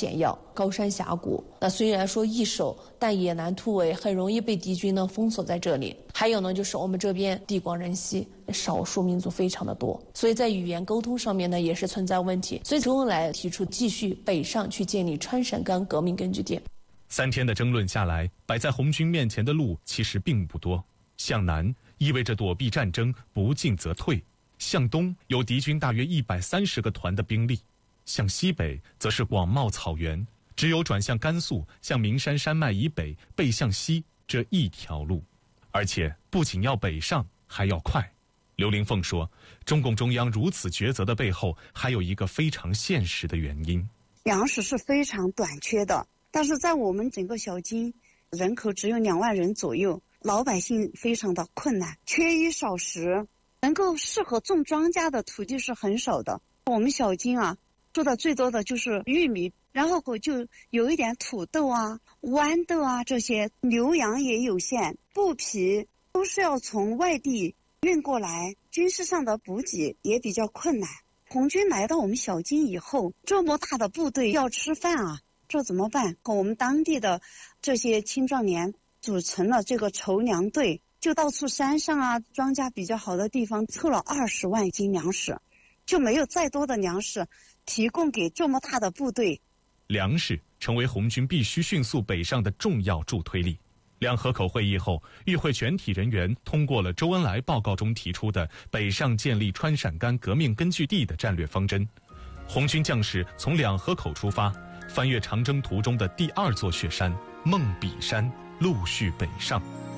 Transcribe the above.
险要，高山峡谷。那虽然说易守，但也难突围，很容易被敌军呢封锁在这里。还有呢，就是我们这边地广人稀，少数民族非常的多，所以在语言沟通上面呢也是存在问题。所以周恩来提出继续北上去建立川陕甘革命根据地。 3天的争论下来，摆在红军面前的路其实并不多。向南意味着躲避战争，不进则退；向东有敌军大约130个团的兵力；向西北则是广袤草原，只有转向甘肃，向名山山脉以北，背向西这一条路。而且不仅要北上，还要快。刘玲凤说，中共中央如此抉择的背后，还有一个非常现实的原因： 粮食是非常短缺的。但是在我们整个小金，人口只有2万人左右，老百姓非常的困难，缺衣少食，能够适合种庄稼的土地是很少的。我们小金啊，做的最多的就是玉米，然后就有一点土豆啊、豌豆啊这些，牛羊也有限，布匹都是要从外地运过来，军事上的补给也比较困难。红军来到我们小金以后，这么大的部队要吃饭啊，这怎么办？我们当地的这些青壮年组成了这个筹粮队，就到处山上啊、庄稼比较好的地方凑了20万斤粮食，就没有再多的粮食提供给这么大的部队。 粮食成为红军必须迅速北上的重要助推力。两河口会议后，与会全体人员通过了周恩来报告中提出的北上建立川陕甘革命根据地的战略方针。红军将士从两河口出发，翻越长征途中的第2座雪山梦比山，陆续北上。